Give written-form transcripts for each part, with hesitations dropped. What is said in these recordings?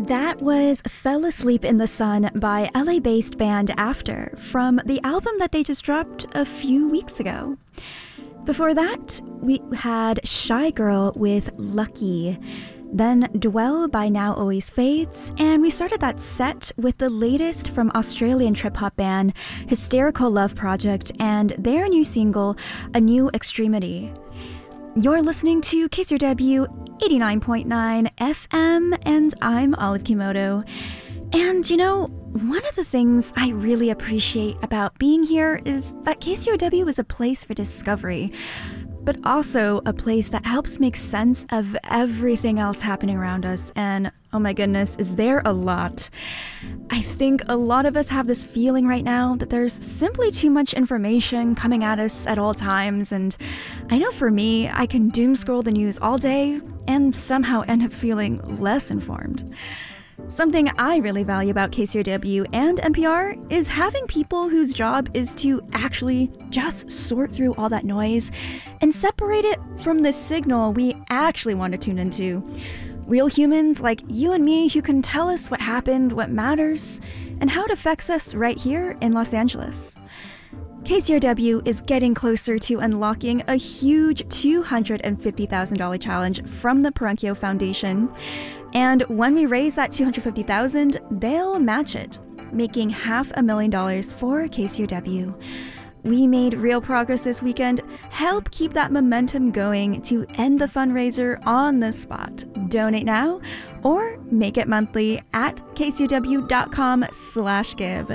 That was Fell Asleep in the Sun by LA-based band After from the album that they just dropped a few weeks ago. Before that, we had Shy Girl with Lucky, then Dwell by Now Always Fades, and we started that set with the latest from Australian trip-hop band Hysterical Love Project and their new single, A New Extremity. You're listening to KCRW 89.9 FM, and I'm Olive Kimoto. And you know, one of the things I really appreciate about being here is that KCRW is a place for discovery, but also a place that helps make sense of everything else happening around us. And oh my goodness, is there a lot? I think a lot of us have this feeling right now that there's simply too much information coming at us at all times. And I know for me, I can doom scroll the news all day and somehow end up feeling less informed. Something I really value about KCRW and NPR is having people whose job is to actually just sort through all that noise and separate it from the signal we actually want to tune into. Real humans like you and me who can tell us what happened, what matters, and how it affects us right here in Los Angeles. KCRW is getting closer to unlocking a huge $250,000 challenge from the Parenchio Foundation. And when we raise that $250,000, they'll match it, making $500,000 for KCRW. We made real progress this weekend. Help keep that momentum going to end the fundraiser on the spot. Donate now or make it monthly at kcrw.com/give.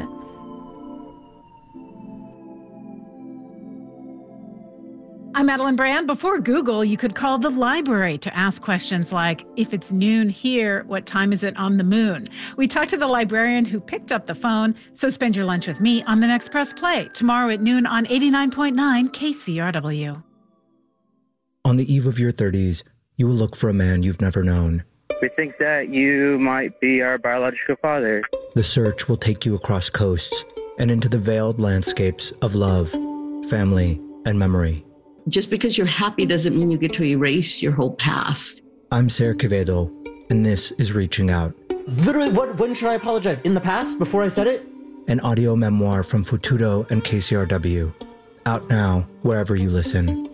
I'm Madeline Brand. Before Google, you could call the library to ask questions like, if it's noon here, what time is it on the moon? We talked to the librarian who picked up the phone, so spend your lunch with me on The Next Press Play, tomorrow at noon on 89.9 KCRW. On the eve of your 30s, you will look for a man you've never known. We think that you might be our biological father. The search will take you across coasts and into the veiled landscapes of love, family, and memory. Just because you're happy doesn't mean you get to erase your whole past. I'm Ser Quevedo, and this is Reaching Out. Literally, when should I apologize? In the past, before I said it? An audio memoir from Futuro and KCRW. Out now, wherever you listen.